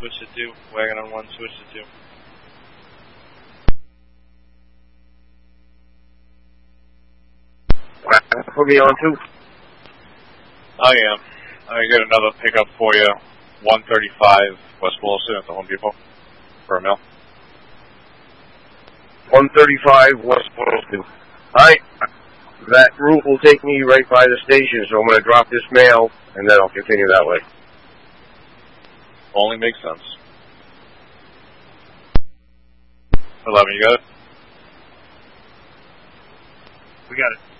switch to 2. Wagon on 1, switch to 2. Put me on 2. I am. I got another pickup for you. 135 West Wilson at the Home Depot for a mill. 135 West Wilson. Alright. That route will take me right by the station, so I'm going to drop this mail, and then I'll continue that way. Only makes sense. 11, you got it? We got it.